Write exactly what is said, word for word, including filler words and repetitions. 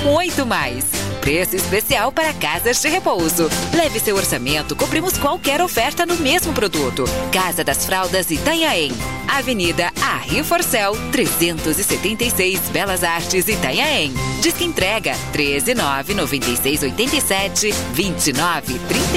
muito mais. Preço especial para casas de repouso. Leve seu orçamento, cobrimos qualquer oferta no mesmo produto. Casa das Fraldas Itanhaém. Avenida Arrio Forcel, trezentos e setenta e seis, Belas Artes, Itanhaém. Disque entrega treze nove nove seis oito sete, vinte e nove trinta.